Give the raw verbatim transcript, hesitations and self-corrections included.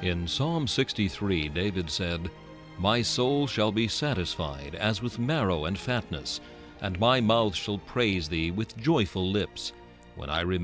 In Psalm sixty-three, David said, "My soul shall be satisfied as with marrow and fatness, and my mouth shall praise thee with joyful lips, when I remember